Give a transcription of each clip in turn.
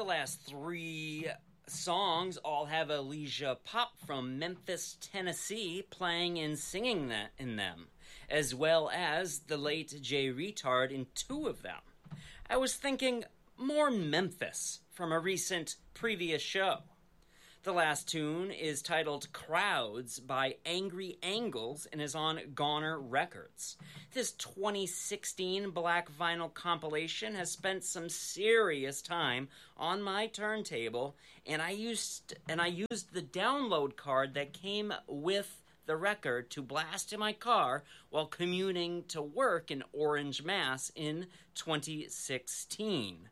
last three songs all have Alicia Pop from Memphis, Tennessee playing and singing in them, as well as the late Jay Retard in two of them. I was thinking more Memphis from a recent previous show. The last tune is titled Crowds by Angry Angles and is on Goner Records. This 2016 black vinyl compilation has spent some serious time on my turntable, and I used the download card that came with the record to blast in my car while commuting to work in Orange, Mass in 2016.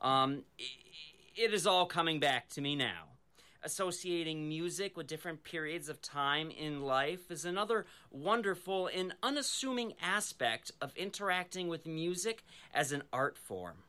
It is all coming back to me now. Associating music with different periods of time in life is another wonderful and unassuming aspect of interacting with music as an art form.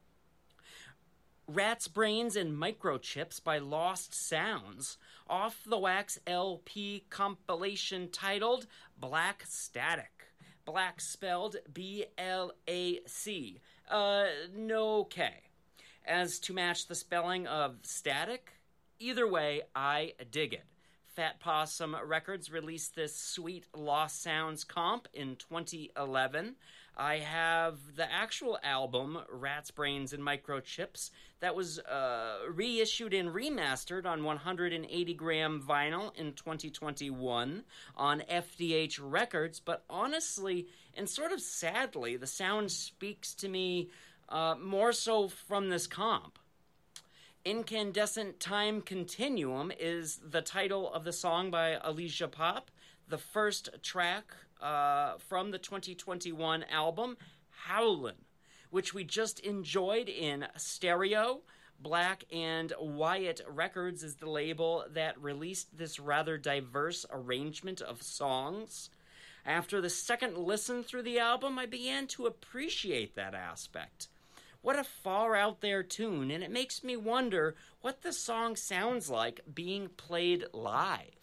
Rat's Brains and Microchips by Lost Sounds, off the Wax LP compilation titled Black Static. Black spelled B-L-A-C. No K. As to match the spelling of static, either way, I dig it. Fat Possum Records released this sweet Lost Sounds comp in 2011. I have the actual album, Rat's Brains and Microchips, that was reissued and remastered on 180-gram vinyl in 2021 on FDH Records, but honestly, and sort of sadly, the sound speaks to me more so from this comp. Incandescent Time Continuum is the title of the song by Alicia Pop, the first track from the 2021 album, Howlin', which we just enjoyed in stereo. Black and Wyatt Records is the label that released this rather diverse arrangement of songs. After the second listen through the album, I began to appreciate that aspect. What a far out there tune, and it makes me wonder what the song sounds like being played live.